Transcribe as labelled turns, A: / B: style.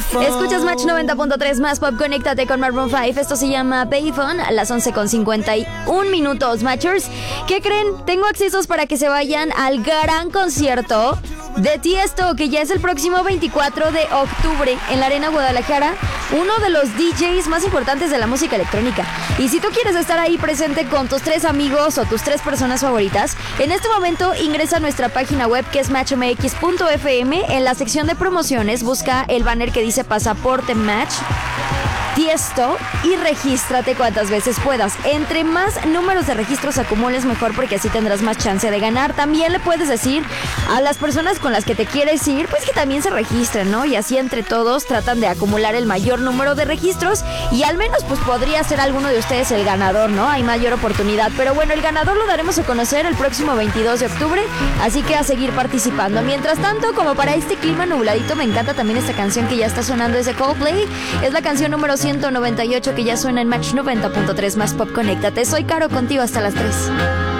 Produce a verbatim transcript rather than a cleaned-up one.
A: Escuchas Match noventa punto tres más Pop, conéctate con Maroon cinco. Esto se llama Payphone a las once con cincuenta y un minutos. Matchers, ¿qué creen? Tengo accesos para que se vayan al gran concierto de Tiesto, que ya es el próximo veinticuatro de octubre en la Arena Guadalajara, uno de los D Js más importantes de la música electrónica. Y si tú quieres estar ahí presente con tus tres amigos o tus tres personas favoritas, en este momento ingresa a nuestra página web, que es match m x punto f m. En la sección de promociones busca el banner que dice Pasaporte Match Tiesto y regístrate cuantas veces puedas. Entre más números de registros acumules, mejor, porque así tendrás más chance de ganar. También le puedes decir a las personas con las que te quieres ir, pues que también se registren, ¿no? Y así entre todos tratan de acumular el mayor número de registros y al menos pues podría ser alguno de ustedes el ganador, ¿no? Hay mayor oportunidad. Pero bueno, el ganador lo daremos a conocer el próximo veintidós de octubre, así que a seguir participando. Mientras tanto, como para este clima nubladito, me encanta también esta canción que ya está sonando, es de Coldplay. Es la canción número ciento noventa y ocho que ya suena en Match noventa punto tres más Pop. Conéctate. Soy Caro, contigo hasta las tres.